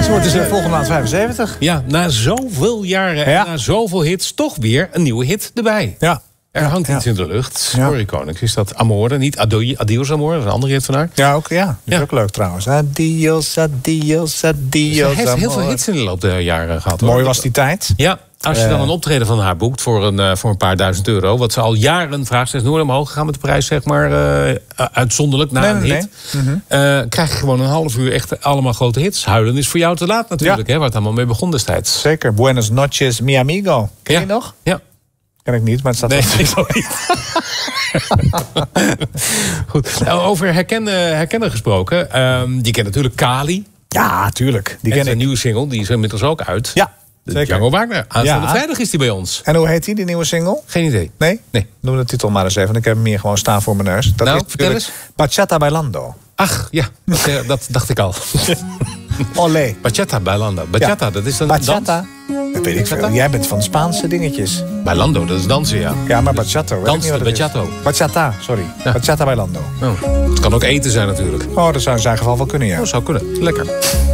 Ze wordt dus volgende maand 75. Ja, na zoveel jaren en na zoveel hits toch weer een nieuwe hit erbij. Ja. Er hangt iets in de lucht. Ja. Sorry, Konings. Is dat Amore? Niet Adios Amore, dat is een andere hit van haar. Ja, ook, dat is ook leuk trouwens. Adios, adios, adios. Ze heeft heel veel hits in de loop der jaren gehad. Mooi was die tijd. Ja, als je dan een optreden van haar boekt voor een paar duizend euro... wat ze al jaren vraagt, ze is nooit omhoog gegaan met de prijs, zeg maar... uitzonderlijk na een hit... krijg je gewoon een half uur echt allemaal grote hits. Huilen is voor jou te laat natuurlijk, hè, waar het allemaal mee begon destijds. Zeker. Buenos noches, mi amigo. Ken je nog? Ja. Ken ik niet, maar het staat ik ook niet. Goed, over herkennen gesproken. Die kent natuurlijk Kali. Ja, tuurlijk. Die ken zijn ik. nieuwe single, die is inmiddels ook uit. Ja, zeker. Django Wagner. Aanstaande vrijdag is die bij ons. En hoe heet die nieuwe single? Geen idee. Nee? Nee. Noem de titel maar eens even. Ik heb hem hier gewoon staan voor mijn neus. Dat is vertel eens. Bachata Bailando. Ach, ja. Dat dacht ik al. Olé. Bachata, bailando. Bachata, dat is een Bachata. dans. Dat weet ik veel. Jij bent van Spaanse dingetjes. Bailando, dat is dansen, ja. Ja, maar bachata. Dansen, bachato. Bachata, sorry. Ja. Bachata Bailando. Oh. Het kan ook eten zijn natuurlijk. Oh, dat zou in zijn geval wel kunnen, ja. Oh, zou kunnen. Lekker.